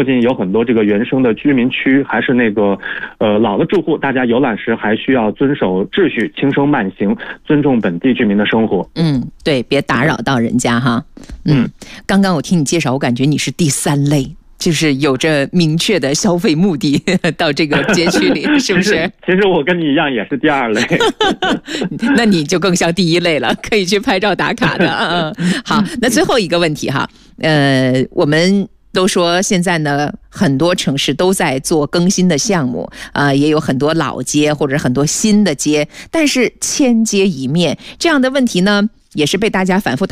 附近有很多这个原生的居民区，还是那个老的住户，大家游览时还需要遵守秩序，轻声慢行，尊重本地居民的生活。 对，别打扰到人家哈。刚刚我听你介绍，我感觉你是第3类。就是有着明确的消费目的到这个街区里，是不是？ 其实我跟你一样也是第2类， 那你就更像第1类了，可以去拍照打卡的。好，那最后一个问题哈，我们都说现在呢，很多城市都在做更新的项目，也有很多老街或者很多新的街，但是千街一面这样的问题呢，也是被大家反复